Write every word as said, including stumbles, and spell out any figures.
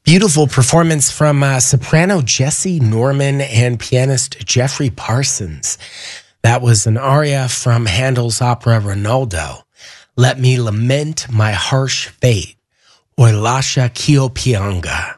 Beautiful performance from uh, soprano Jesse Norman and pianist Jeffrey Parsons. That was an aria from Handel's opera Rinaldo. Let me lament my harsh fate, or Lascia ch'io pianga.